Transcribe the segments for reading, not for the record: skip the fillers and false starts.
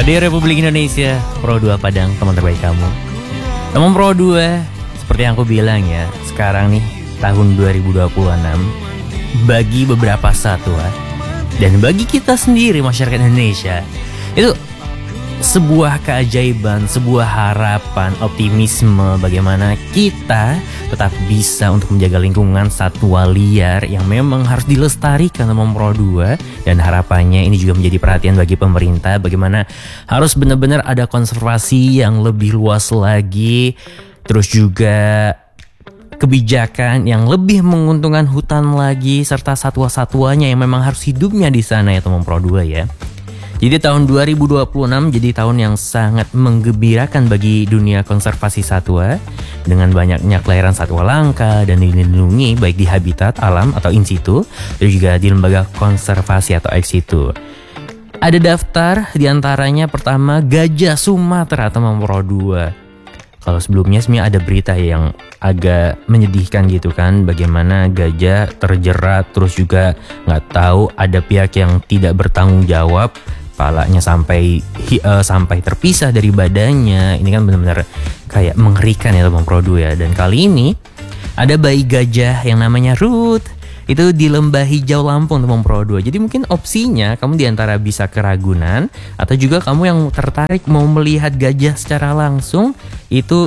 Radio Republik Indonesia, Pro 2 Padang, teman terbaik kamu. Teman Pro 2, seperti yang aku bilang ya, sekarang nih tahun 2026, bagi beberapa satwa dan bagi kita sendiri masyarakat Indonesia, itu sebuah keajaiban, sebuah harapan, optimisme bagaimana kita tetap bisa untuk menjaga lingkungan satwa liar yang memang harus dilestarikan teman Pro 2. Dan harapannya ini juga menjadi perhatian bagi pemerintah, bagaimana harus benar-benar ada konservasi yang lebih luas lagi. Terus juga kebijakan yang lebih menguntungkan hutan lagi, serta satwa-satwanya yang memang harus hidupnya di sana ya teman Pro 2 ya. Jadi tahun 2026 jadi tahun yang sangat menggembirakan bagi dunia konservasi satwa, dengan banyaknya kelahiran satwa langka dan dilindungi baik di habitat alam atau in situ, dan juga di lembaga konservasi atau ex situ. Ada daftar diantaranya pertama gajah Sumatera teman Pro 2. Kalau sebelumnya sebenarnya ada berita yang agak menyedihkan gitu kan, bagaimana gajah terjerat, terus juga nggak tahu ada pihak yang tidak bertanggung jawab, kepalanya sampai terpisah dari badannya. Ini kan benar-benar kayak mengerikan ya teman Pro 2 ya. Dan kali ini ada bayi gajah yang namanya Ruth, itu di Lembah Hijau Lampung teman Pro 2. Jadi mungkin opsinya kamu diantara bisa ke Ragunan, atau juga kamu yang tertarik mau melihat gajah secara langsung, itu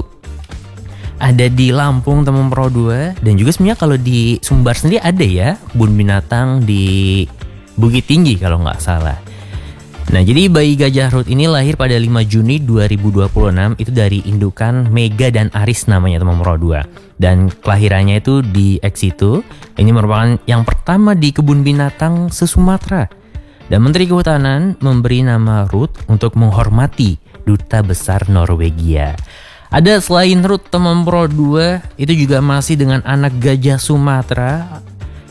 ada di Lampung teman Pro 2. Dan juga sebenarnya kalau di Sumbar sendiri ada ya kebun binatang di Bukit Tinggi kalau nggak salah. Nah, jadi bayi gajah Ruth ini lahir pada 5 Juni 2026, itu dari indukan Mega dan Aris namanya teman Pro 2. Dan kelahirannya itu di ex situ. Ini merupakan yang pertama di kebun binatang se-Sumatera. Dan Menteri Kehutanan memberi nama Ruth untuk menghormati Duta Besar Norwegia. Ada selain Ruth teman Pro 2, itu juga masih dengan anak gajah Sumatera.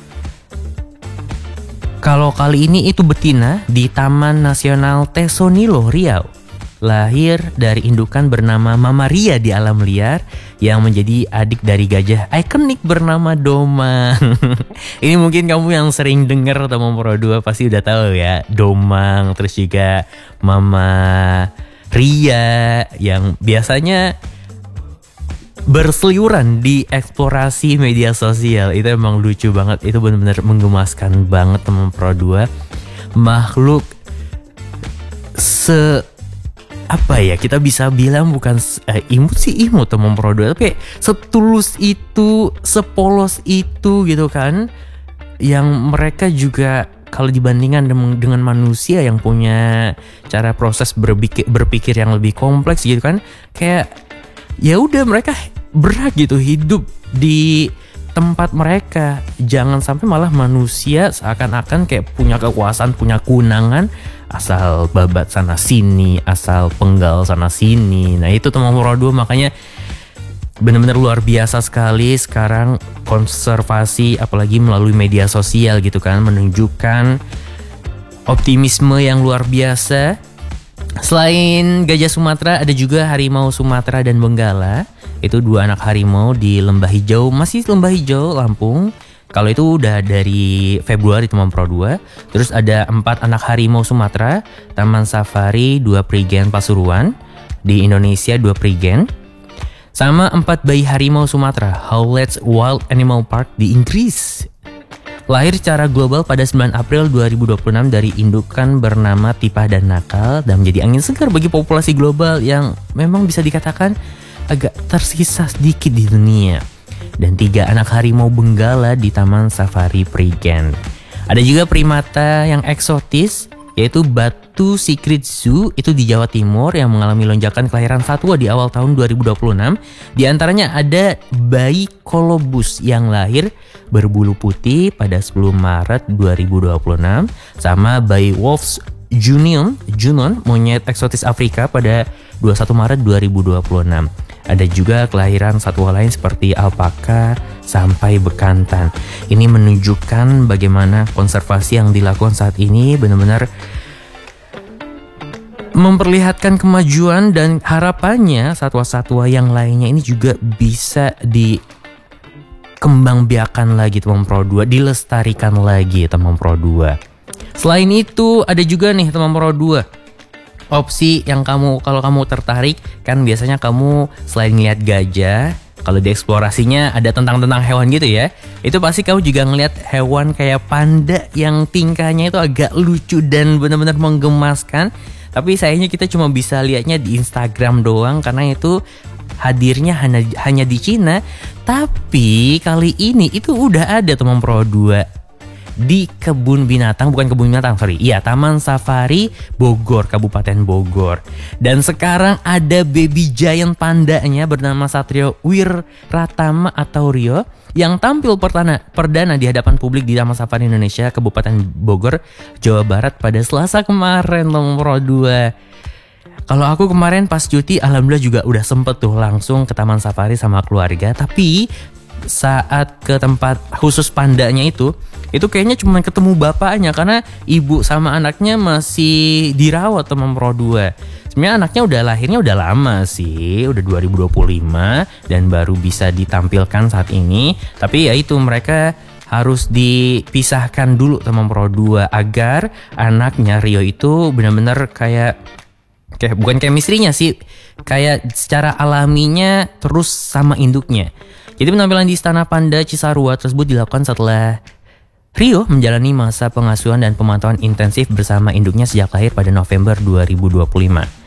Kalau kali ini itu betina di Taman Nasional Tesonilo, Riau. Lahir dari indukan bernama Mama Ria di alam liar, yang menjadi adik dari gajah ikonik bernama Domang. Ini mungkin kamu yang sering dengar teman Pro 2 pasti udah tahu ya, Domang, terus juga Mama Ria yang biasanya berseliuran di eksplorasi media sosial. Itu emang lucu banget, itu benar-benar menggemaskan banget teman Pro 2. Makhluk apa ya, kita bisa bilang bukan imut sih, imut teman Pro 2, tapi setulus itu, sepolos itu gitu kan, yang mereka juga kalau dibandingkan dengan manusia yang punya cara proses berpikir yang lebih kompleks gitu kan, kayak ya udah mereka berhak gitu hidup di tempat mereka. Jangan sampai malah manusia seakan-akan kayak punya kekuasaan, punya kewenangan, asal babat sana sini, asal penggal sana sini. Nah itu teman Pro 2, makanya benar-benar luar biasa sekali sekarang konservasi, apalagi melalui media sosial gitu kan, menunjukkan optimisme yang luar biasa. Selain gajah Sumatera, ada juga harimau Sumatera dan Benggala. Itu dua anak harimau di Lembah Hijau, masih Lembah Hijau Lampung. Kalau itu udah dari Februari teman Pro 2. Terus ada 4 anak harimau Sumatera, Taman Safari 2 Prigen Pasuruan, di Indonesia 2 Prigen. Sama 4 bayi harimau Sumatera, Howlett's Wild Animal Park di Inggris. Lahir secara global pada 9 April 2026 dari indukan bernama Tipah dan Nakal, dan menjadi angin segar bagi populasi global yang memang bisa dikatakan agak tersisa sedikit di dunia. Dan 3 anak harimau Benggala di Taman Safari Prigen. Ada juga primata yang eksotis, yaitu Batu Secret Zoo, itu di Jawa Timur, yang mengalami lonjakan kelahiran satwa di awal tahun 2026. Di antaranya ada bayi kolobus yang lahir berbulu putih pada 10 Maret 2026, sama bayi Wolf's Junon, monyet eksotis Afrika pada 21 Maret 2026. Ada juga kelahiran satwa lain seperti alpaka sampai bekantan. Ini menunjukkan bagaimana konservasi yang dilakukan saat ini benar-benar memperlihatkan kemajuan, dan harapannya satwa-satwa yang lainnya ini juga bisa dikembangbiakan lagi teman Pro 2, dilestarikan lagi teman Pro 2. Selain itu ada juga nih teman Pro 2 opsi yang kalau kamu tertarik kan biasanya kamu selain ngeliat gajah, kalau di eksplorasinya ada tentang hewan gitu ya, itu pasti kamu juga ngeliat hewan kayak panda yang tingkahnya itu agak lucu dan benar-benar menggemaskan. Tapi sayangnya kita cuma bisa lihatnya di Instagram doang karena itu hadirnya hanya di Cina. Tapi kali ini itu udah ada teman Pro 2 di Taman Safari Bogor, Kabupaten Bogor. Dan sekarang ada baby giant pandanya bernama Satrio Wiratama atau Rio yang tampil perdana di hadapan publik di Taman Safari Indonesia Kabupaten Bogor, Jawa Barat pada Selasa kemarin, teman Pro 2. Kalau aku kemarin pas cuti alhamdulillah juga udah sempet tuh langsung ke Taman Safari sama keluarga. Tapi saat ke tempat khusus pandanya itu kayaknya cuma ketemu bapaknya karena ibu sama anaknya masih dirawat teman Pro 2. Sebenarnya anaknya udah lahirnya udah lama sih, udah 2025 dan baru bisa ditampilkan saat ini. Tapi ya itu mereka harus dipisahkan dulu teman Pro 2 agar anaknya Rio itu benar-benar kayak bukan chemistry-nya sih, kayak secara alaminya terus sama induknya. Jadi penampilan di Istana Panda Cisarua tersebut dilakukan setelah Rio menjalani masa pengasuhan dan pemantauan intensif bersama induknya sejak lahir pada November 2025.